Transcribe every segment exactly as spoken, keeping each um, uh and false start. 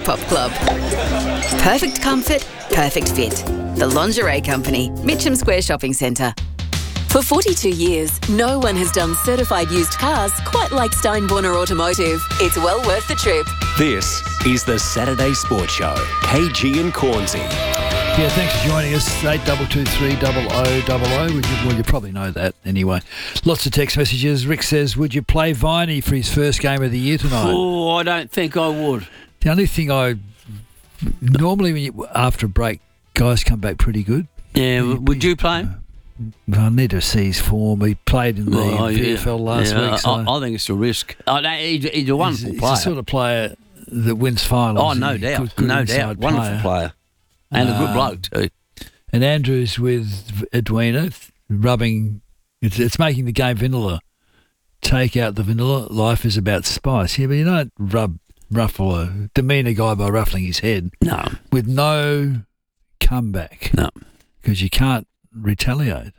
Pop Club. Perfect comfort, perfect fit. The Lingerie Company, Mitcham Square Shopping Centre. For forty-two years, no one has done certified used cars quite like Steinborner Automotive. It's well worth the trip. This is the Saturday Sports Show. K G and Cornsey. Yeah, thanks for joining us. eight two two three double oh double oh. Well, you probably know that anyway. Lots of text messages. Rick says, would you play Viney for his first game of the year tonight? Oh, I don't think I would. The only thing I... Normally, when you, after a break, guys come back pretty good. Yeah, would you play him? I need to see his form. He played in the Oh, V F L yeah. last Yeah, week. So I, I think it's a risk. Oh, no, he's, he's a wonderful he's, he's player. the sort of player that wins finals. Oh, no He's doubt. good- good no inside doubt. Wonderful player. And a good Uh, bloke, too. And Andrew's with Edwina, rubbing, it's, it's making the game vanilla. Take out the vanilla, life is about spice. Yeah, but you don't rub, ruffle a, demean a guy by ruffling his head. No. With no comeback. No. Because you can't retaliate.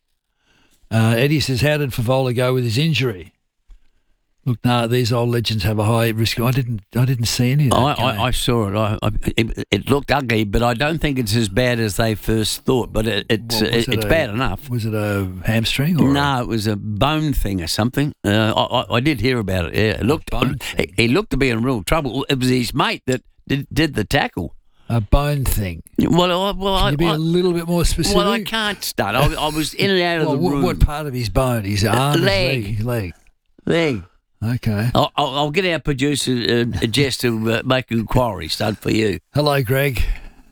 Uh, Eddie says, how did Favola go with his injury? Look, no, these old legends have a high risk. I didn't I didn't see any of that I, game. I, I saw it. I, I, it. It looked ugly, but I don't think it's as bad as they first thought. But it, it's What, was it, it it's a- bad enough. Was it a hamstring? Or No, it was a bone thing or something. Uh, I, I, I did hear about it. Yeah, it looked. bone He, thing? he looked to be in real trouble. It was his mate that did, did the tackle. A bone thing. Well, I, well, Can I, you be I, a little bit more specific? well, I can't start. I, I was in and out of Well, the what, room. what part of his bone? His arm? his leg. leg? Leg. Leg. Okay. I'll, I'll I'll get our producer uh, Jess to uh, make an inquiry. Start for you, Hello, Greg.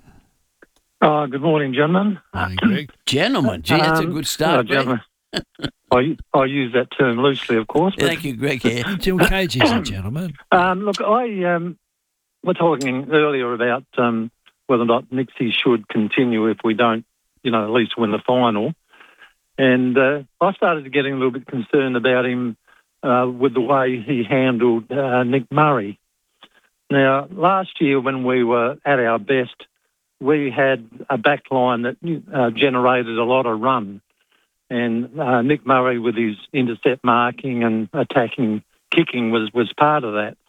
Oh, good morning, gentlemen. Morning, Greg. gentlemen. Gee, that's a Um, good start. hello, Greg. gentlemen. I, I use that term loosely, of course. But, Thank you, Greg. Yeah. Jim Cage is a gentleman. um, look, I um, we're talking earlier about um, whether or not Nixie should continue if we don't, you know, at least win the final. And uh, I started getting a little bit concerned about him uh, with the way he handled uh, Nick Murray. Now, last year when we were at our best, we had a back line that uh, generated a lot of run. And uh, Nick Murray, with his intercept marking and attacking kicking, was, was part of that.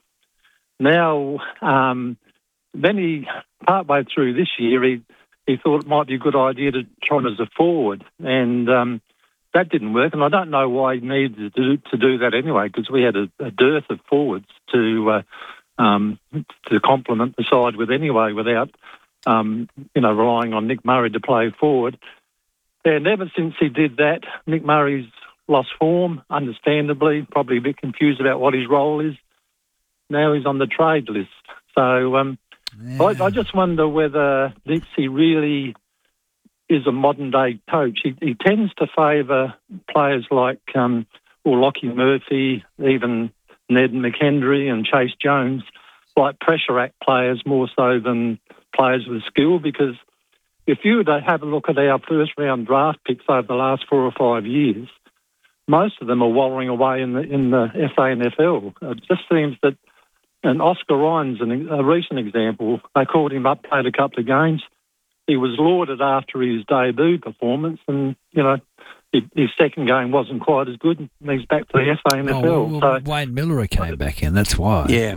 Now, um, then he, partway through this year, he, he thought it might be a good idea to try him as a forward. And um, that didn't work. And I don't know why he needed to do, to do that anyway, because we had a, a dearth of forwards to uh, um, to complement the side with anyway, without um, you know relying on Nick Murray to play forward. And ever since he did that, Nick Murray's lost form, understandably, probably a bit confused about what his role is. Now he's on the trade list. So um, Yeah. I, I just wonder whether Nixie really is a modern-day coach. He, he tends to favour players like um, or Lockie Murphy, even Ned McHenry and Chase Jones, like pressure act players more so than players with skill, because if you were to have a look at our first-round draft picks over the last four or five years, most of them are wallowing away in the in the F A and F L. It just seems that, and Oscar Ryan's an, a recent example. They called him up, played a couple of games. He was lauded after his debut performance, and you know his, his second game wasn't quite as good. And he's back to the F A and F L. Oh, well, so, Wayne Miller came back in, that's why. Yeah.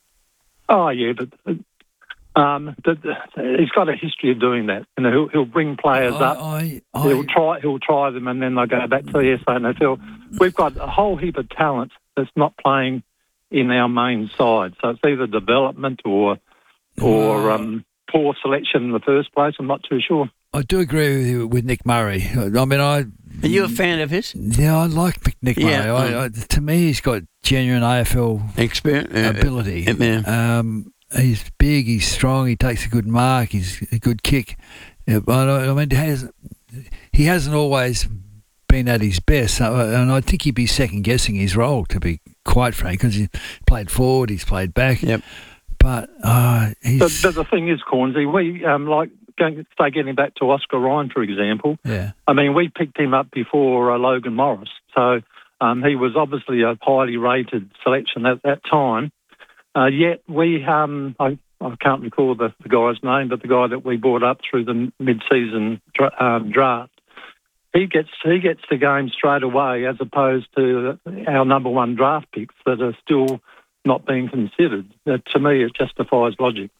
oh yeah, but. Um, the, the, he's got a history of doing that. You know, he'll, he'll bring players I, up. I, I, He'll try. He'll try them, and then they'll go back to the F A and F L. We've got a whole heap of talent that's not playing in our main side. So it's either development or or Oh. um, poor selection in the first place. I'm not too sure. I do agree with you with Nick Murray. I mean, I Are you a fan of his? yeah, I like Nick Yeah, Murray. I, I, to me, he's got genuine A F L Experience. ability. Yeah. Um, he's big, he's strong, he takes a good mark, he's a good kick. Yeah, but I, I mean, he, has, he hasn't always been at his best, so, and I think he'd be second guessing his role, to be quite frank, because he played forward, he's played back. Yep. But uh, he's But, but the thing is, Cornsey, we um, like going, say getting back to Oscar Ryan, for example. yeah. I mean, we picked him up before uh, Logan Morris, so um, he was obviously a highly rated selection at that time. Uh, yet we, um, I, I can't recall the, the guy's name, but the guy that we brought up through the mid-season dra- um, draft, he gets he gets the game straight away, as opposed to our number one draft picks that are still not being considered. Uh, to me, it justifies logic.